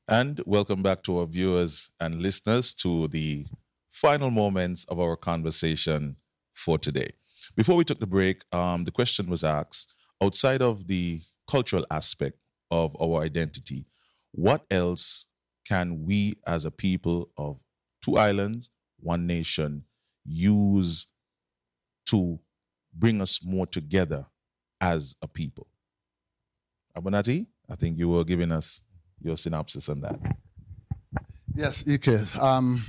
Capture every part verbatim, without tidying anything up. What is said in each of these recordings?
And welcome back to our viewers and listeners to the final moments of our conversation for today. Before we took the break, um, the question was asked outside of the cultural aspect of our identity, what else can we as a people of two islands, one nation, use to bring us more together as a people? Abonati, I think you were giving us your synopsis on that. Yes, E K. Um,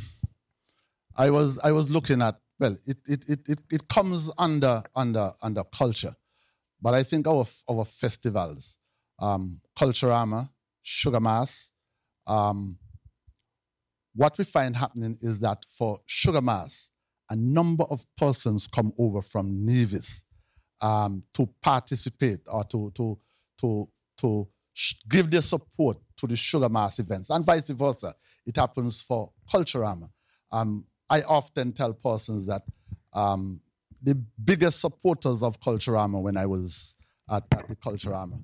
I was I was looking at well, it it it it, it comes under under under culture, but I think our our festivals, um, Culturama, Sugar Mass, um, what we find happening is that for Sugar Mass, a number of persons come over from Nevis um, to participate or to to to to sh- give their support to the Sugar Mass events, and vice versa. It happens for Culturama. Um, I often tell persons that um, the biggest supporters of Culturama when I was at, at the Culturama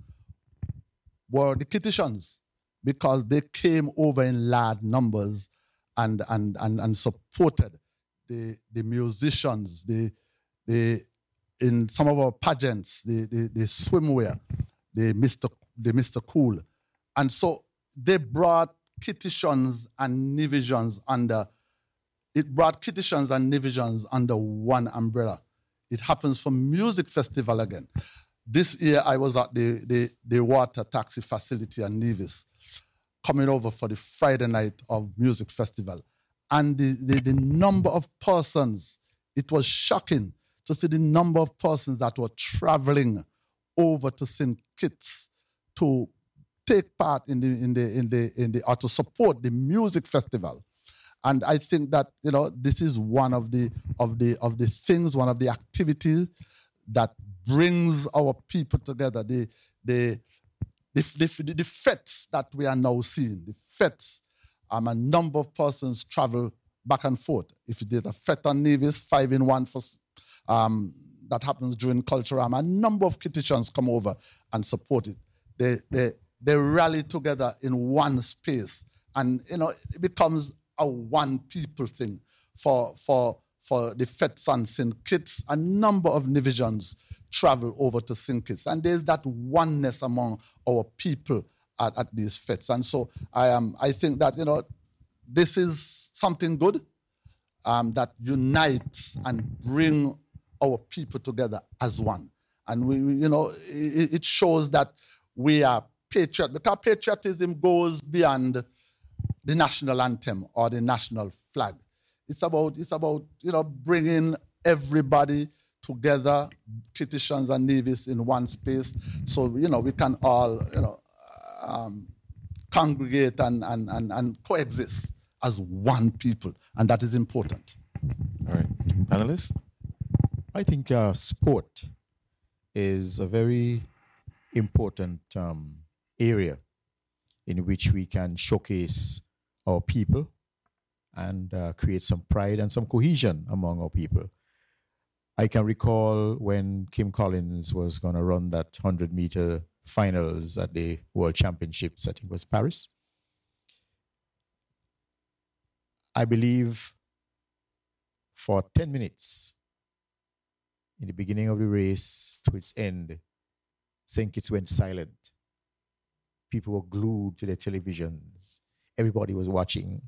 were the Kittitians, because they came over in large numbers and and and, and supported the the musicians, the the in some of our pageants, the the, the swimwear, the Mister the Mister Cool, and so they brought Kittitians and Nevisians under. It brought Kittitians and Nevisians under one umbrella. It happens for music festival again. This year I was at the the, the water taxi facility at Nevis, coming over for the Friday night of music festival, and the, the the number of persons. It was shocking to see the number of persons that were traveling over to Saint Kitts to take part in the in the in the in the or to support the music festival. And I think that, you know, this is one of the of the of the things, one of the activities that brings our people together. The the the the, the fetes that we are now seeing, the fetes, um, a number of persons travel back and forth. If you did a fete on Nevis, five in one for um, that happens during Culturama, a number of Kittitians come over and support it. They they they rally together in one space, and you know it becomes a one people thing. For for for the fetes on Saint Kitts, a number of Nevisians travel over to Saint Kitts, and there's that oneness among our people at, at these fetes. And so I am I think that, you know, this is something good um, that unites and bring our people together as one. And we, we you know, it, it shows that we are patriot, because patriotism goes beyond the national anthem or the national flag. It's about it's about you know bringing everybody together, Kittitians and Nevis in one space, so you know we can all you know um, congregate and, and and and coexist as one people, and that is important. All right, panelists. I think uh, sport is a very important um, area in which we can showcase our people and uh, create some pride and some cohesion among our people. I can recall when Kim Collins was going to run that one hundred meter finals at the World Championships, I think it was Paris. I believe for ten minutes, in the beginning of the race to its end, Saint Kitts went silent. People were glued to their televisions. Everybody was watching.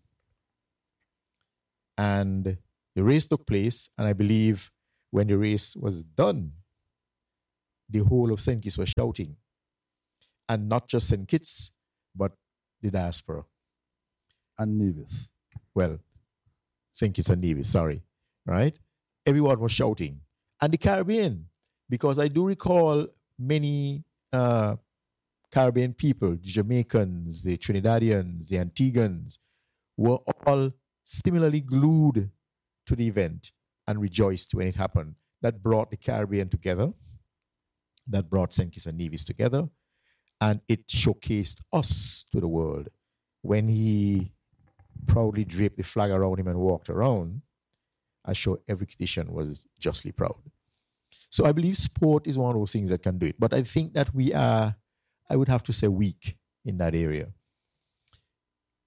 And the race took place, and I believe when the race was done, the whole of Saint Kitts was shouting. And not just Saint Kitts, but the diaspora. And Nevis. Well, Saint Kitts and Nevis, sorry. Right? Everyone was shouting. And the Caribbean, because I do recall many uh, Caribbean people, the Jamaicans, the Trinidadians, the Antiguans, were all similarly glued to the event and rejoiced when it happened. That brought the Caribbean together. That brought Saint Kitts and Nevis together. And it showcased us to the world. When he proudly draped the flag around him and walked around, I'm sure every Kittitian was justly proud. So I believe sport is one of those things that can do it. But I think that we are, I would have to say, weak in that area.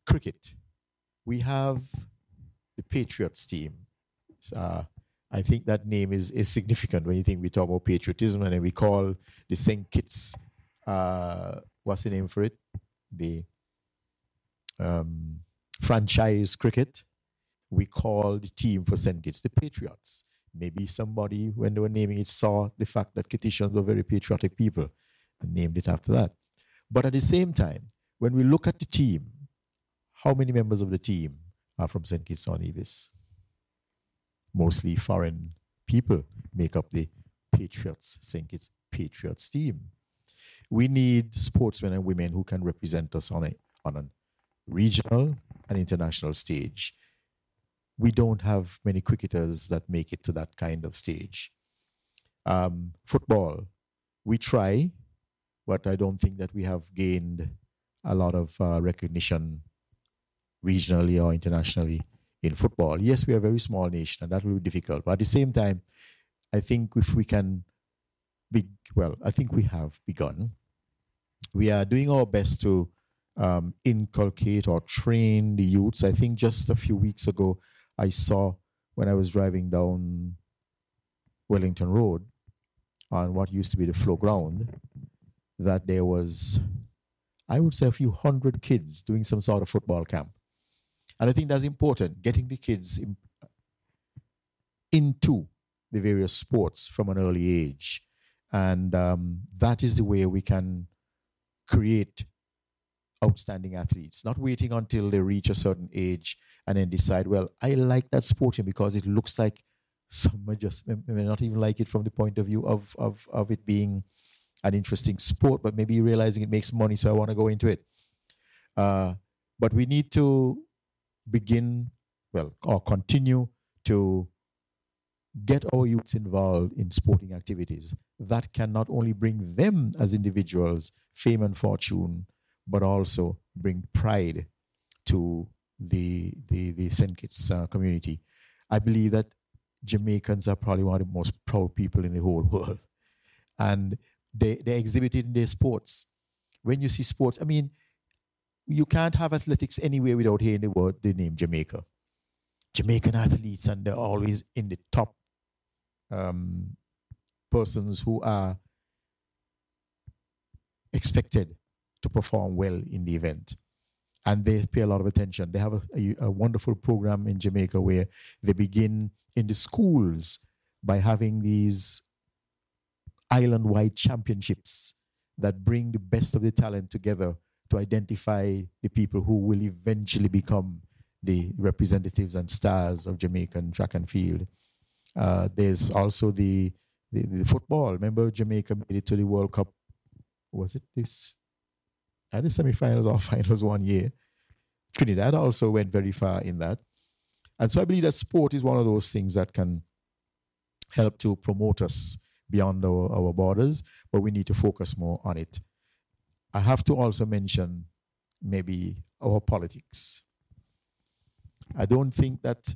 cricket, we have the Patriots team. Uh, I think that name is, is significant when you think we talk about patriotism, and then we call the Saint Kitts, uh, what's the name for it? The um, franchise cricket. We call the team for Saint Kitts the Patriots. Maybe somebody, when they were naming it, saw the fact that Kittitians were very patriotic people and named it after that. But at the same time, when we look at the team, how many members of the team are from Saint Kitts or Nevis? Mostly foreign people make up the Patriots, Saint Kitts Patriots team. We need sportsmen and women who can represent us on a, on a regional and international stage. We don't have many cricketers that make it to that kind of stage. Um, football, we try, but I don't think that we have gained a lot of uh, recognition regionally or internationally in football. Yes, we are a very small nation, and that will be difficult. But at the same time, I think if we can, be, well, I think we have begun. We are doing our best to um, inculcate or train the youths. I think just a few weeks ago, I saw when I was driving down Wellington Road on what used to be the flow ground, that there was, I would say, a few hundred kids doing some sort of football camp. And I think that's important, getting the kids in, into the various sports from an early age. And um, that is the way we can create outstanding athletes, not waiting until they reach a certain age and then decide, well, I like that sport because it looks like some just may not even like it from the point of view of, of, of it being an interesting sport, but maybe realizing it makes money, so I want to go into it. Uh, but we need to begin, well, or continue to get our youths involved in sporting activities. That can not only bring them as individuals fame and fortune, but also bring pride to the the, the Saint Kitts uh, community. I believe that Jamaicans are probably one of the most proud people in the whole world. And they, they exhibit it in their sports. When you see sports, I mean, you can't have athletics anywhere without hearing the word, the name Jamaica. Jamaican athletes, and they're always in the top um, persons who are expected to perform well in the event. And they pay a lot of attention. They have a, a, a wonderful program in Jamaica where they begin in the schools by having these island-wide championships that bring the best of the talent together to identify the people who will eventually become the representatives and stars of Jamaican track and field. Uh, there's also the, the, the football. Remember, Jamaica made it to the World Cup. Was it this? At the semifinals or finals one year. Trinidad also went very far in that. And so I believe that sport is one of those things that can help to promote us beyond our, our borders, but we need to focus more on it. I have to also mention maybe our politics. I don't think that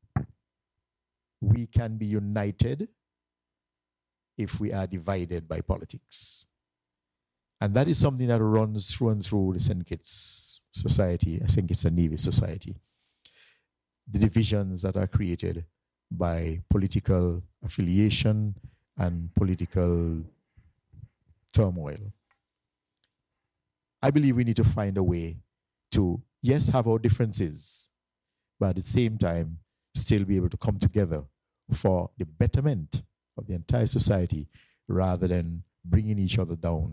we can be united if we are divided by politics. And that is something that runs through and through the Saint Kitts society, Saint Kitts and Nevis society. The divisions that are created by political affiliation and political turmoil. I believe we need to find a way to, yes, have our differences, but at the same time, still be able to come together for the betterment of the entire society rather than bringing each other down